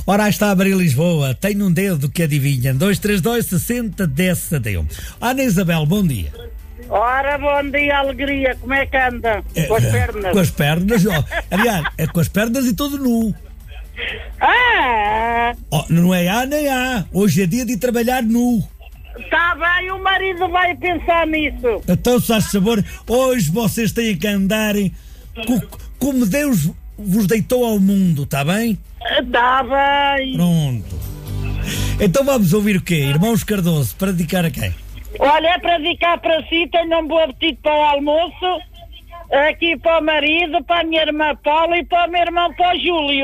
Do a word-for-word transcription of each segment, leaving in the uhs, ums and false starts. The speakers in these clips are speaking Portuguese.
Ora, aí está a Maria Lisboa. Tem um dedo que adivinha. dois três dois, sessenta, dez, setenta e um. Ana Isabel, bom dia. Ora, bom dia, alegria. Como é que anda? Com as pernas. Com as pernas, ó. Aliás, é com as pernas e todo nu. Ah! Oh, não é A nem A. Hoje é dia de ir trabalhar nu. Está bem, o marido vai pensar nisso. Então, se faz favor, hoje vocês têm que andarem co- como Deus vos deitou ao mundo, está bem? Está bem. Pronto. Então vamos ouvir o quê? Irmãos Cardoso, para dedicar a quem? Olha, é para dedicar para si, tenho um bom apetite para o almoço, aqui para o marido, para a minha irmã Paula e para o meu irmão, para o Júlio.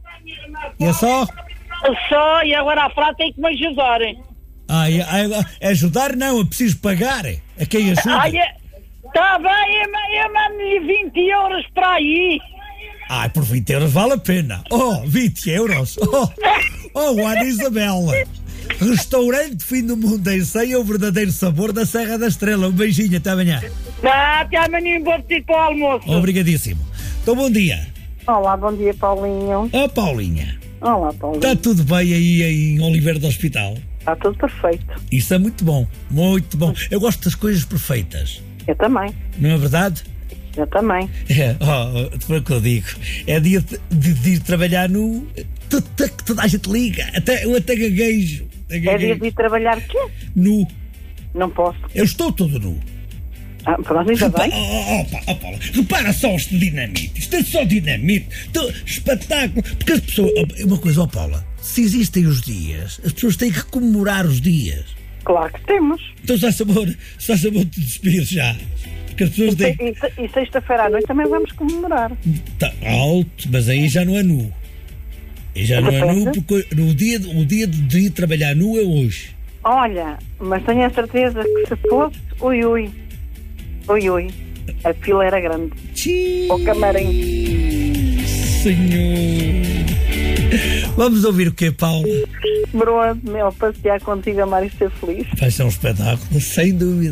E é só? Só, e agora a frase tem que me ajudarem. Ah, é, é, ajudar não, é preciso pagar. A quem ajuda? Está bem, eu, eu mando-lhe vinte euros para aí. Ah, por vinte euros vale a pena. Oh, vinte euros. Oh, oh Ana Isabel. Restaurante Fim do Mundo em Ceia, o verdadeiro sabor da Serra da Estrela. Um beijinho, até amanhã. Tá, até amanhã, bom apetite para o almoço. Obrigadíssimo. Então, bom dia. Olá, bom dia, Paulinho. Oh, Paulinha. Olá, Paulinho. Está tudo bem aí em Oliveira do Hospital? Está tudo perfeito. Isso é muito bom, muito bom. Eu gosto das coisas perfeitas. Eu também. Não é verdade? Eu também. É, oh, foi o que eu digo. É dia de, de, de ir trabalhar no... Toda, toda a gente liga. Até, eu até gaguejo. É dia de ir trabalhar quê? Nu. Não posso. Eu estou todo nu. Ah, pronto, ainda Repa- bem. Oh, oh, oh, Paula, repara só este dinamite. Isto é só dinamite. Então, espetáculo. Porque as pessoas... Oh, uma coisa, ó oh, Paula. Se existem os dias, as pessoas têm que comemorar os dias. Claro que temos. Então, se faz sabor, se faz sabor de despedir já. Porque as pessoas E, têm... e, e sexta-feira à noite também vamos comemorar. Tá alto, mas aí já não é nu. Aí já não é nu, porque no dia, o dia de ir trabalhar nu é hoje. Olha, mas tenho a certeza que se fosse, ui, ui, ui, ui, a fila era grande. Tchii, O camarim. Senhor. Vamos ouvir o quê, Paula? Bruno, meu, passear contigo, amar e ser feliz. Vai ser um espetáculo, sem dúvida.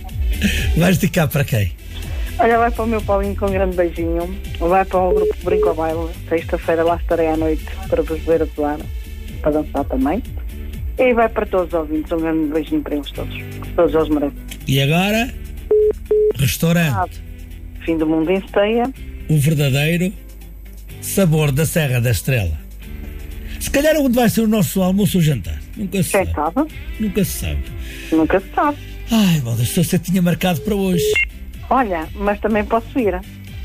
Vais dedicar para quem? Olha, vai para o meu Paulinho com um grande beijinho. Vai para o grupo Brinco ao Baile. Sexta-feira lá estarei à noite para vos ver atuar, para dançar também. E vai para todos os ouvintes. Um grande beijinho para eles todos. Todos eles merecem. E agora? Restaurante. Fim do Mundo em Ceia. O verdadeiro sabor da Serra da Estrela. Se calhar onde vai ser o nosso almoço ou jantar. Nunca se Quem sabe. sabe? Nunca se sabe. Nunca se sabe. Ai, meu Deus, se você tinha marcado para hoje. Olha, mas também posso ir.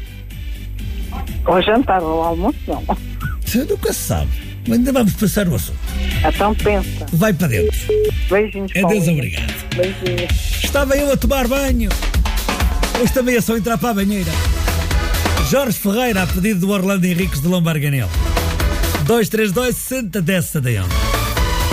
Ao jantar ou ao almoço, não. Você nunca se sabe. Ainda vamos passar o assunto. Então pensa. Vai para dentro. Beijinhos, É Paulinho. Deus obrigado. Beijinhos. Estava eu a tomar banho. Hoje também é só entrar para a banheira. Jorge Ferreira, a pedido do Orlando Henriques de Lombarganel. dois três dois, sessenta, dez, setenta e um.